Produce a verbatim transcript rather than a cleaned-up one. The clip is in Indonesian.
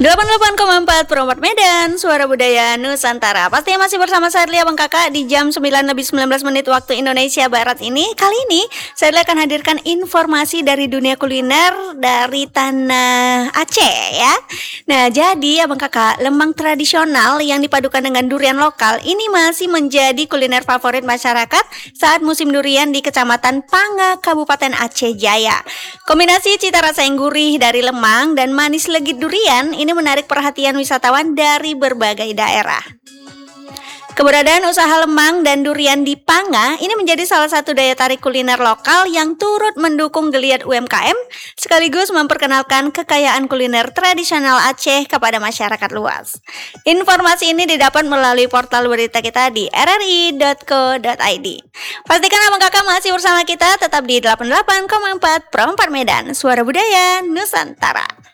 delapan puluh delapan koma empat Perompat Medan, Suara Budaya Nusantara. Pastinya masih bersama saya Lia Bang Kakak di jam sembilan lebih sembilan belas menit waktu Indonesia Barat ini. Kali ini saya akan hadirkan informasi dari dunia kuliner dari tanah Aceh ya. Nah, jadi Abang Kakak, lemang tradisional yang dipadukan dengan durian lokal ini masih menjadi kuliner favorit masyarakat saat musim durian di Kecamatan Panga, Kabupaten Aceh Jaya. Kombinasi cita rasa yang gurih dari lemang dan manis legit durian ini menarik perhatian wisatawan dari berbagai daerah. Keberadaan usaha lemang dan durian di Panga ini menjadi salah satu daya tarik kuliner lokal yang turut mendukung geliat U M K M sekaligus memperkenalkan kekayaan kuliner tradisional Aceh kepada masyarakat luas. Informasi ini didapat melalui portal berita kita di r r i dot co dot i d. Pastikan Abang Kakak masih bersama kita tetap di delapan puluh delapan koma empat Perompat Medan, Suara Budaya Nusantara.